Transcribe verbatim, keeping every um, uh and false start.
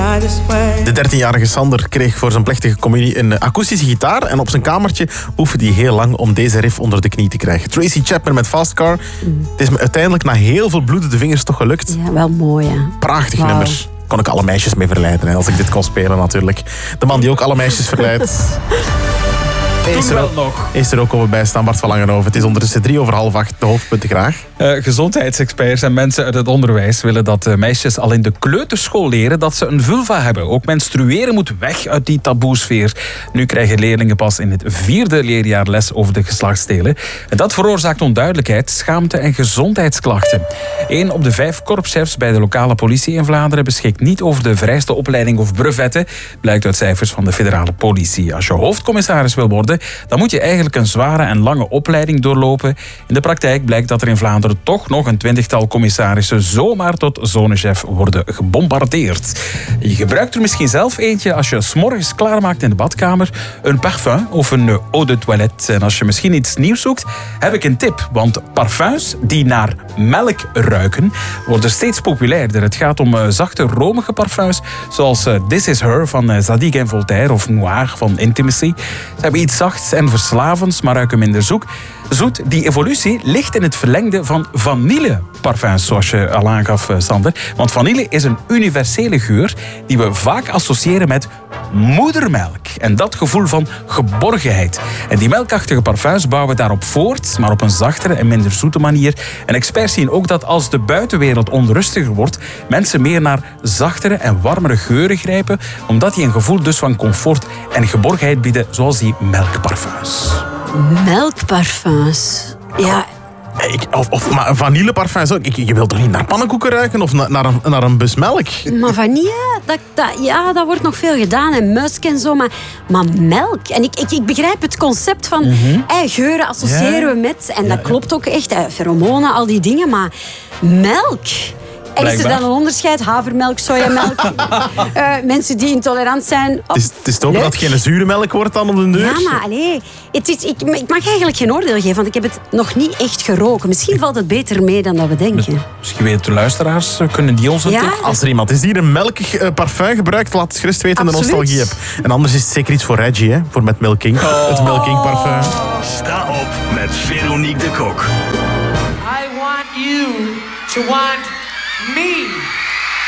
De dertienjarige Sander kreeg voor zijn plechtige communie een akoestische gitaar en op zijn kamertje oefende hij heel lang om deze riff onder de knie te krijgen. Tracy Chapman met Fast Car. Mm. Het is me uiteindelijk na heel veel bloedende vingers toch gelukt. Ja, wel mooi, hè. Prachtig wow. nummer. Kon ik alle meisjes mee verleiden, hè, als ik dit kon spelen natuurlijk. De man die ook alle meisjes verleidt. Is er, ook, is er ook over bijstaan, Bart van Langenhoven. Het is ondertussen drie over half acht. De hoofdpunten graag. Uh, gezondheidsexperts en mensen uit het onderwijs willen dat uh, meisjes al in de kleuterschool leren dat ze een vulva hebben. Ook menstrueren moet weg uit die taboesfeer. Nu krijgen leerlingen pas in het vierde leerjaar les over de geslachtsdelen. En dat veroorzaakt onduidelijkheid, schaamte en gezondheidsklachten. Eén op de vijf korpschefs bij de lokale politie in Vlaanderen beschikt niet over de vereiste opleiding of brevetten, blijkt uit cijfers van de federale politie. Als je hoofdcommissaris wil worden, dan moet je eigenlijk een zware en lange opleiding doorlopen. In de praktijk blijkt dat er in Vlaanderen toch nog een twintigtal commissarissen zomaar tot zonechef worden gebombardeerd. Je gebruikt er misschien zelf eentje als je 's morgens klaarmaakt in de badkamer, een parfum of een eau de toilette. En als je misschien iets nieuws zoekt, heb ik een tip. Want parfums die naar melk ruiken, worden steeds populairder. Het gaat om uh, zachte, romige parfums, zoals uh, This Is Her van uh, Zadig en Voltaire of Noir van Intimacy. Ze hebben iets zachts en verslavends, maar ruiken minder zoek. Zoet, die evolutie ligt in het verlengde van vanilleparfums, zoals je al aangaf, Sander. Want vanille is een universele geur die we vaak associëren met moedermelk. En dat gevoel van geborgenheid. En die melkachtige parfums bouwen daarop voort, maar op een zachtere en minder zoete manier. En experts zien ook dat als de buitenwereld onrustiger wordt, mensen meer naar zachtere en warmere geuren grijpen, omdat die een gevoel dus van comfort en geborgenheid bieden, zoals die melkparfums. Melkparfums. Ja. Ik, of, of maar vanilleparfums ook. Ik, je wilt toch niet naar pannenkoeken ruiken of na, naar, een, naar een bus melk? Maar vanille, dat, dat, ja, dat wordt nog veel gedaan. En musk en zo. Maar, maar melk. En ik, ik, ik begrijp het concept van mm-hmm. eh, geuren associëren ja. we met. En dat ja, klopt ook echt. Eh, pheromonen, al die dingen. Maar melk. En is er dan een onderscheid? Havermelk, sojamelk? uh, mensen die intolerant zijn. Het is, het is toch dat het geen zure melk wordt dan op de deur? Ja, maar allee, het is, ik, ik mag eigenlijk geen oordeel geven, want ik heb het nog niet echt geroken. Misschien valt het beter mee dan dat we denken. Misschien weten de luisteraars, kunnen die ons ja? Als er iemand is die een melkig uh, parfum gebruikt, laat het gerust weten in de nostalgie heb. En anders is het zeker iets voor Reggie, hè? Voor met Milking. Oh. Het Milking parfum. Sta op met Veronique de Kok. I want you to want me.